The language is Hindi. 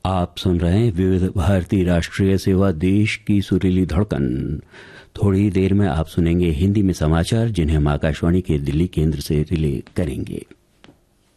आप सुन रहे हैं विविध भारती राष्ट्रीय सेवा, देश की सुरीली धड़कन। थोड़ी देर में आप सुनेंगे हिंदी में समाचार, जिन्हें हम आकाशवाणी के दिल्ली केंद्र से रिले करेंगे।